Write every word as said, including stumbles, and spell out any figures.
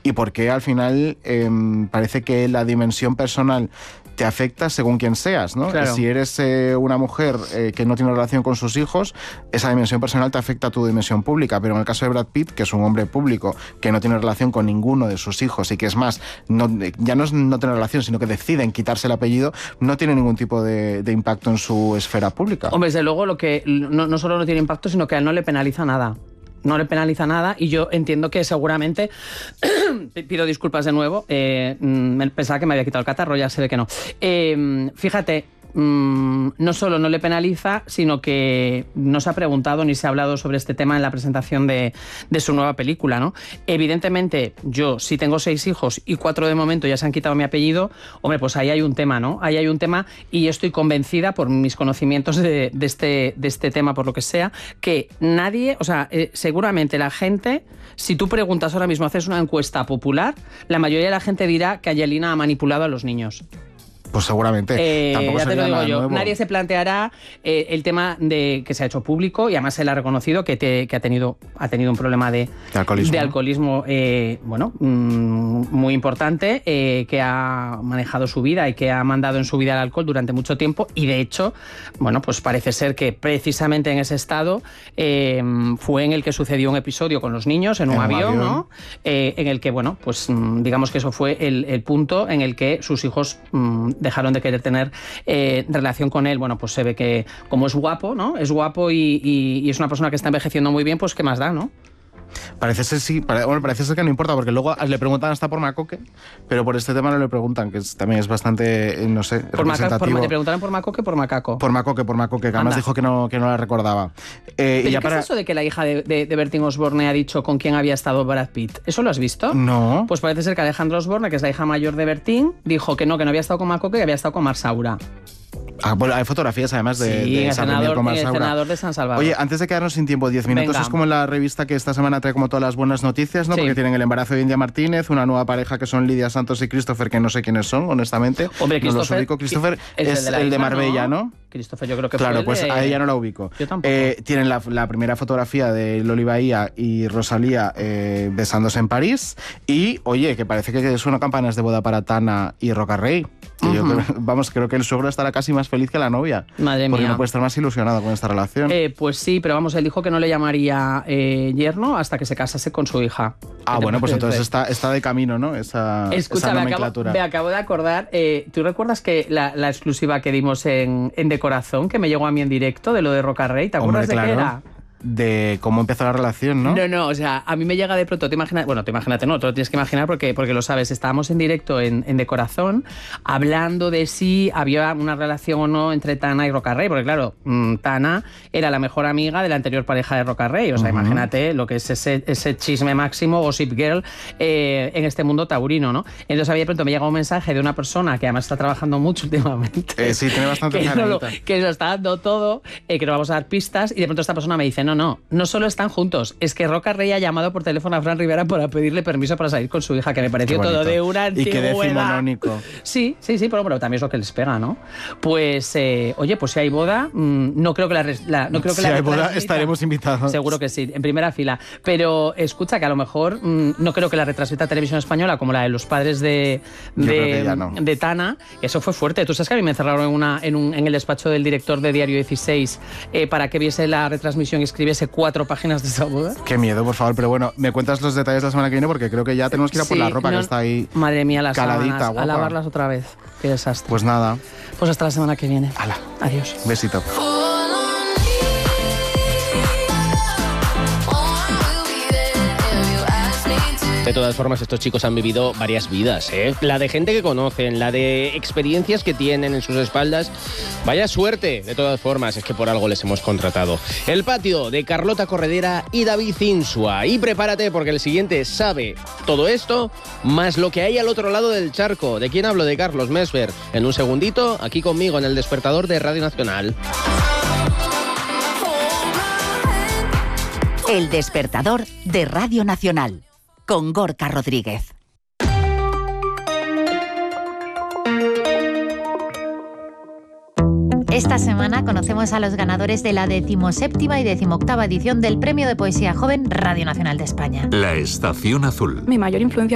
y por qué al final eh, parece que la dimensión personal te afecta según quien seas, ¿no? Claro. Si eres eh, una mujer eh, que no tiene relación con sus hijos, esa dimensión personal te afecta a tu dimensión pública, pero en el caso de Brad Pitt, que es un hombre público, que no tiene relación con ninguno de sus hijos y que es más, no, ya no es no tener relación, sino que deciden quitarse el apellido, no tiene ningún tipo de, de impacto en su esfera pública. Hombre, desde luego, lo que no, no solo no tiene impacto, sino que a él no le penaliza nada. No le penaliza nada y yo entiendo que seguramente, pido disculpas de nuevo, eh, pensaba que me había quitado el catarro, ya se ve que no. Eh, fíjate, mmm, no solo no le penaliza, sino que no se ha preguntado ni se ha hablado sobre este tema en la presentación de, de su nueva película, ¿no? Evidentemente, yo sí tengo seis hijos y cuatro de momento ya se han quitado mi apellido, hombre, pues ahí hay un tema, ¿no? Ahí hay un tema y yo estoy convencida por mis conocimientos de, de, este, de este tema, por lo que sea, que nadie, o sea, eh, seguramente la gente, si tú preguntas ahora mismo, haces una encuesta popular, la mayoría de la gente dirá que Angelina ha manipulado a los niños. Pues seguramente. Eh, Tampoco ya te lo sería digo nada yo. nuevo. Nadie se planteará eh, el tema de que se ha hecho público y además él ha reconocido que, te, que ha, tenido, ha tenido un problema de, de alcoholismo, de alcoholismo eh, bueno, mmm, muy importante, eh, que ha manejado su vida y que ha mandado en su vida el alcohol durante mucho tiempo y de hecho, bueno, pues parece ser que precisamente en ese estado eh, fue en el que sucedió un episodio con los niños en un, en avión, avión, ¿no? Eh, en el que, bueno, pues digamos que eso fue el, el punto en el que sus hijos mmm, dejaron de querer tener eh, relación con él. Bueno, pues se ve que como es guapo, ¿no? Es guapo y, y, y es una persona que está envejeciendo muy bien, pues qué más da, ¿no? Parece ser, sí, pare, bueno, parece ser que no importa, porque luego le preguntan hasta por Macoque, pero por este tema no le preguntan, que es, también es bastante, no sé, por representativo. Maca, por, ¿Le preguntaron por Macoque o por Macaco? Por Macoque, por Macoque, que además Anda. dijo que no, que no la recordaba. Eh, ¿Pero y ya qué para... es eso de que la hija de, de, de Bertín Osborne ha dicho con quién había estado Brad Pitt? ¿Eso lo has visto? No. Pues parece ser que Alejandra Osborne, que es la hija mayor de Bertín, dijo que no, que no había estado con Macoque, que había estado con Marsaura. Ah, bueno, hay fotografías además de, sí, de el, senador, con el senador de San Salvador. Oye, antes de quedarnos sin tiempo, diez minutos, Venga. Es como en la revista que esta semana trae como todas las buenas noticias, ¿no? Sí. Porque tienen el embarazo de India Martínez, una nueva pareja que son Lidia Santos y Christopher, que no sé quiénes son, honestamente. Hombre, no los ubico. Christopher es, es el de, el de Marbella, ¿no? ¿no? Christopher, yo creo que claro, fue pues de... a ella no la ubico. Yo tampoco. Eh, tienen la, la primera fotografía de Loli Bahía y Rosalía eh, besándose en París. Y, oye, que parece que suenan campanas de boda para Tana y Rocarrey. Que uh-huh. yo creo, vamos, creo que el suegro estará casi más feliz que la novia. Madre porque mía. no puede estar más ilusionado con esta relación. Eh, pues sí, pero vamos, él dijo que no le llamaría eh, yerno hasta que se casase con su hija. Ah, bueno, pues entonces está, está de camino, ¿no? Esa, Escucha, esa me, nomenclatura. acabo, me acabo de acordar, eh, ¿tú recuerdas que la, la exclusiva que dimos en, en De Corazón, que me llegó a mí en directo, de lo de Rocarrey, ¿te acuerdas Hombre, de claro. qué era? De cómo empezó la relación, ¿no? No, no, o sea, a mí me llega de pronto, te imaginas, bueno, te imagínate, no, te lo tienes que imaginar porque, porque lo sabes, estábamos en directo en, en De Corazón hablando de si había una relación o no entre Tana y Rocarrey, porque claro, mmm, Tana era la mejor amiga de la anterior pareja de Rocarrey, o sea, uh-huh. imagínate lo que es ese, ese chisme máximo, Gossip Girl, eh, en este mundo taurino, ¿no? Entonces a mí de pronto me llega un mensaje de una persona que además está trabajando mucho últimamente. Eh, sí, tiene bastante que, no lo, que lo está dando todo, eh, que nos vamos a dar pistas y de pronto esta persona me dice, no, no, no solo están juntos, es que Rocarrey ha llamado por teléfono a Fran Rivera para pedirle permiso para salir con su hija, que me pareció todo de una antigüedad. Y que decimonónico. Sí, sí, sí, pero, pero también es lo que les pega, ¿no? Pues, eh, oye, pues si hay boda, mmm, no creo que la... la no creo que si la hay boda, estaremos invitados. Seguro que sí, en primera fila. Pero escucha, que a lo mejor mmm, no creo que la retransmita Televisión Española como la de los padres de, de, no. de Tana. Eso fue fuerte. Tú sabes que a mí me encerraron en, una, en, un, en el despacho del director de Diario dieciséis eh, para que viese la retransmisión y escribiese cuatro páginas de esa boda. Qué miedo, por favor, pero bueno, me cuentas los detalles la semana que viene porque creo que ya tenemos que ir a por sí, la ropa no, que está ahí. Madre mía, las caladita, sábanas, guapa. A lavarlas otra vez. Qué desastre. Pues nada. Pues hasta la semana que viene. Hala. Adiós. Besito. De todas formas, estos chicos han vivido varias vidas, ¿eh? La de gente que conocen, la de experiencias que tienen en sus espaldas. Vaya suerte, de todas formas, es que por algo les hemos contratado. El patio de Carlota Corredera y David Insua. Y prepárate porque el siguiente sabe todo esto, más lo que hay al otro lado del charco. ¿De quién hablo? De Carlos Mesver. En un segundito, aquí conmigo en el despertador de Radio Nacional. El despertador de Radio Nacional. Con Gorka Rodríguez. Esta semana conocemos a los ganadores de la decimoséptima y decimoctava edición del Premio de Poesía Joven Radio Nacional de España. La Estación Azul. Mi mayor influencia